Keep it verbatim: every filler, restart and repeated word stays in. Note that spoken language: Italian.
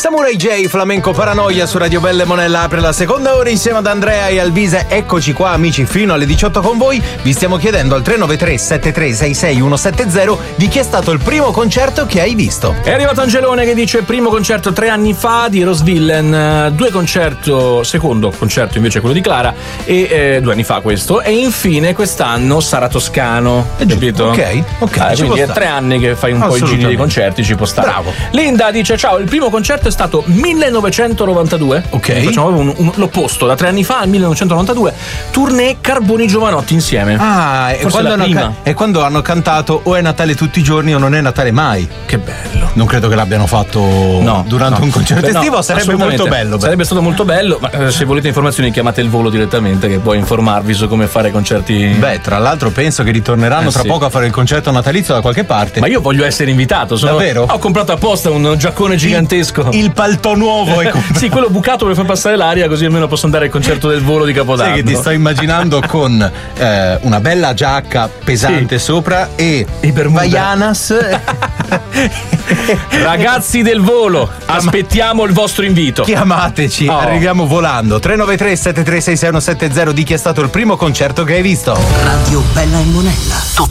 Samurai J, Flamenco Paranoia su Radio Belle Monella apre la seconda ora insieme ad Andrea e Alvise. Eccoci qua amici fino alle diciotto con voi. Vi stiamo chiedendo al tre nove tre sette tre sei sei uno sette zero di chi è stato il primo concerto che hai visto. È arrivato Angelone che dice primo concerto tre anni fa di Rose Villain, due concerto, secondo concerto invece quello di Clara e eh, due anni fa questo, e infine quest'anno Sara Toscano, È capito? Ok, ok. Ah, quindi è tre anni che fai un po' i giri di concerti, ci può stare. Bravo. Linda dice ciao, il primo concerto è stato millenovecentonovantadue. Ok. Quindi facciamo un, un, l'opposto, da tre anni fa al millenovecentonovantadue, tournée Carboni Giovanotti insieme. Ah, e Forse quando, la hanno prima. ca- e quando hanno cantato o è Natale tutti i giorni o non è Natale mai. Che bello. Non credo che l'abbiano fatto No, durante no. un concerto Beh, no, estivo, sarebbe assolutamente. molto bello. beh. Sarebbe stato molto bello, ma eh, se volete informazioni chiamate il volo direttamente che può informarvi su come fare concerti. Beh, tra l'altro penso che ritorneranno Eh, tra sì. poco a fare il concerto natalizio da qualche parte. Ma io voglio essere invitato. Sono... Davvero? Ho comprato apposta un giaccone gigantesco. Il palto nuovo è comprato. Sì, quello bucato per far passare l'aria, così almeno posso andare al concerto del volo di Capodanno. Sai che ti sto immaginando con eh, una bella giacca pesante Sì. sopra e I Bermuda. Vaianas. Ragazzi del volo, aspettiamo il vostro invito. Chiamateci, Oh. arriviamo volando. tre nove tre sette tre sei sei uno sette zero di chi è stato il primo concerto che hai visto. Radio Bella e Monella.